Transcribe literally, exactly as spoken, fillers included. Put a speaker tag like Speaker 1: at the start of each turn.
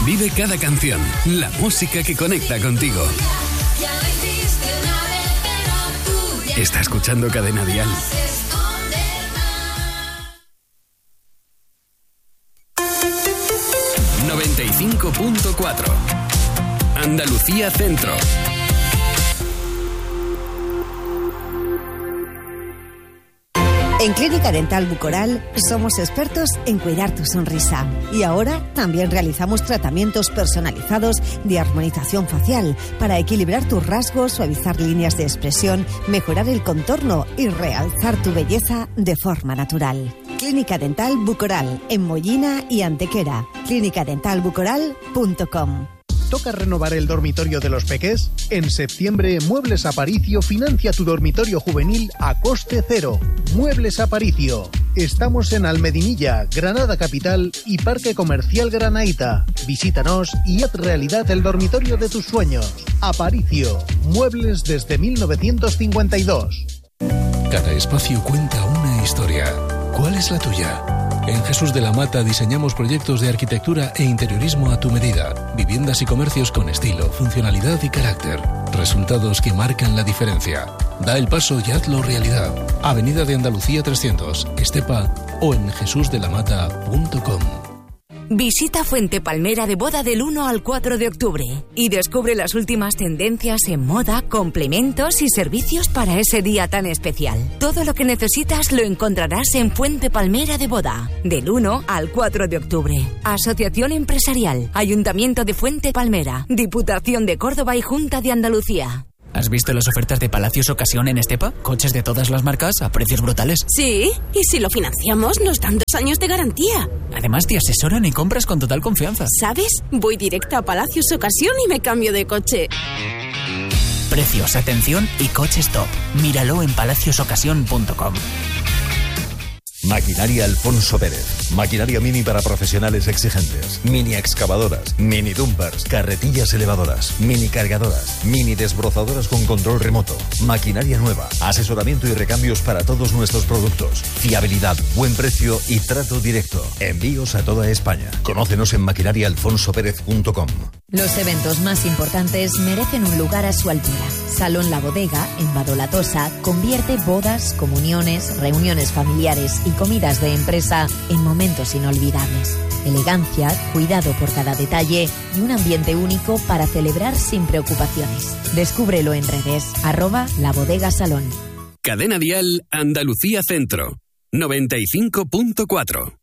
Speaker 1: Vive cada canción, la música que conecta contigo. Está escuchando Cadena Dial. noventa y cinco punto cuatro. Andalucía Centro.
Speaker 2: En Clínica Dental Bucoral somos expertos en cuidar tu sonrisa. Y ahora también realizamos tratamientos personalizados de armonización facial para equilibrar tus rasgos, suavizar líneas de expresión, mejorar el contorno y realzar tu belleza de forma natural. Clínica Dental Bucoral, en Mollina y Antequera. clínica dental bucoral punto com.
Speaker 3: ¿Toca renovar el dormitorio de los peques? En septiembre, Muebles Aparicio financia tu dormitorio juvenil a coste cero. Muebles Aparicio. Estamos en Almedinilla, Granada Capital y Parque Comercial Granaíta. Visítanos y haz realidad el dormitorio de tus sueños. Aparicio. Muebles desde mil novecientos cincuenta y dos.
Speaker 4: Cada espacio cuenta una historia. ¿Cuál es la tuya? En Jesús de la Mata diseñamos proyectos de arquitectura e interiorismo a tu medida. Viviendas y comercios con estilo, funcionalidad y carácter. Resultados que marcan la diferencia. Da el paso y hazlo realidad. Avenida de Andalucía trescientos, Estepa o en jesús de la mata punto com.
Speaker 5: Visita Fuente Palmera de Boda del uno al cuatro de octubre y descubre las últimas tendencias en moda, complementos y servicios para ese día tan especial. Todo lo que necesitas lo encontrarás en Fuente Palmera de Boda, del uno al cuatro de octubre. Asociación Empresarial, Ayuntamiento de Fuente Palmera, Diputación de Córdoba y Junta de Andalucía.
Speaker 6: ¿Has visto las ofertas de Palacios Ocasión en Estepa? Coches de todas las marcas a precios brutales.
Speaker 7: Sí, y si lo financiamos nos dan dos años de garantía.
Speaker 6: Además te asesoran y compras con total confianza.
Speaker 7: ¿Sabes? Voy directa a Palacios Ocasión y me cambio de coche.
Speaker 6: Precios, atención y coches top. Míralo en palacios ocasión punto com.
Speaker 8: Maquinaria Alfonso Pérez. Maquinaria mini para profesionales exigentes. Mini excavadoras, mini dumpers, carretillas elevadoras, mini cargadoras, mini desbrozadoras con control remoto. Maquinaria nueva, asesoramiento y recambios para todos nuestros productos. Fiabilidad, buen precio y trato directo. Envíos a toda España. Conócenos en maquinaria alfonso pérez punto com.
Speaker 9: Los eventos más importantes merecen un lugar a su altura. Salón La Bodega, en Badolatosa, convierte bodas, comuniones, reuniones familiares y comidas de empresa en momentos inolvidables. Elegancia, cuidado por cada detalle y un ambiente único para celebrar sin preocupaciones. Descúbrelo en redes, arroba La Bodega Salón.
Speaker 1: Cadena Dial Andalucía Centro, noventa y cinco punto cuatro.